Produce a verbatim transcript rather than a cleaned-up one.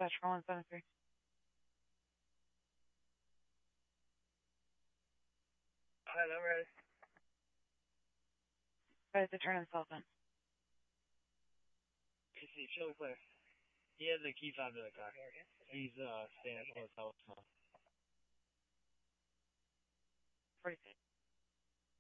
Dispatch for one seven three. Alright, I'm ready. Tries to turn himself in. You see, chill clear. He has the key fob to the car. He's uh staying at the hotel. forty-six.